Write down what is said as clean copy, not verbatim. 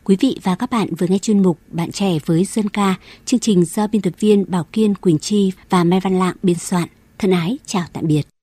Quý vị và các bạn vừa nghe chuyên mục Bạn trẻ với dân ca, chương trình do biên tập viên Bảo Kiên, Quỳnh Chi và Mai Văn Lạng biên soạn. Thân ái, chào tạm biệt.